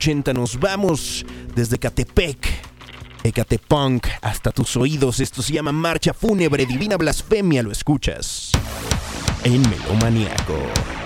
80 nos vamos desde Ecatepec, Ecatepunk, hasta tus oídos. Esto se llama Marcha Fúnebre, Divina Blasfemia. Lo escuchas en Melómaníaco.